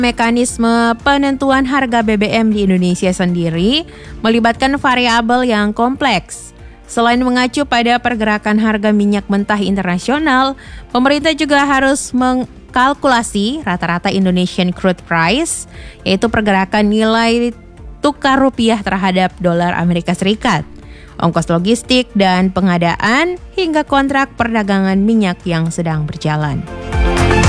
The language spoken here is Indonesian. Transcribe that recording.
Mekanisme penentuan harga BBM di Indonesia sendiri melibatkan variabel yang kompleks. Selain mengacu pada pergerakan harga minyak mentah internasional, pemerintah juga harus mengkalkulasi rata-rata Indonesian crude price, yaitu pergerakan nilai tukar rupiah terhadap dolar Amerika Serikat, ongkos logistik dan pengadaan, hingga kontrak perdagangan minyak yang sedang berjalan.